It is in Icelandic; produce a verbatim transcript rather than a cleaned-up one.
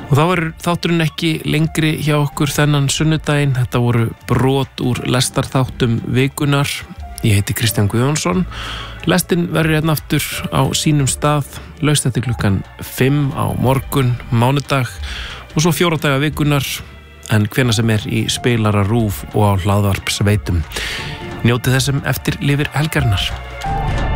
Og þá er þátturinn ekki lengri hjá okkur þennan sunnudaginn. Þetta voru brot úr lestarþáttum vikunar. Ég heiti Kristján Guðjónsson. Lestin verður hérna aftur á sínum stað, laust eftir klukkan fimm á morgun, mánudag og svo fjóra daga vikunar, en hvenær sem er í spilara RÚV og á hlaðvarpsveitum. Njótið þessum eftir lifir helgarinnar.